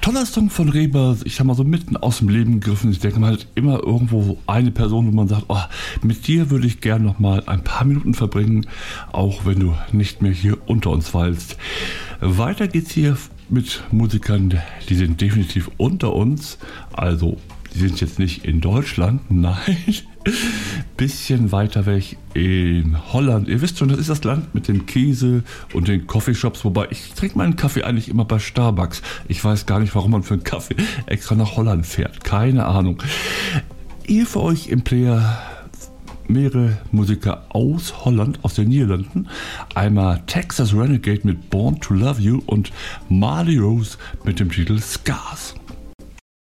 toller Song von Reba, ich sag mal so mitten aus dem Leben gegriffen. Ich denke mal halt immer irgendwo so eine Person, wo man sagt, oh, mit dir würde ich gern noch mal ein paar Minuten verbringen, auch wenn du nicht mehr hier unter uns weilst. Weiter geht's hier mit Musikern, die sind definitiv unter uns, also die sind jetzt nicht in Deutschland, nein, bisschen weiter weg in Holland. Ihr wisst schon, das ist das Land mit dem Käse und den Coffeeshops, wobei ich trinke meinen Kaffee eigentlich immer bei Starbucks. Ich weiß gar nicht, warum man für einen Kaffee extra nach Holland fährt, keine Ahnung. Hier für euch im Player mehrere Musiker aus Holland, aus den Niederlanden. Einmal Texas Renegade mit Born to Love You und Marley Rose mit dem Titel Scars.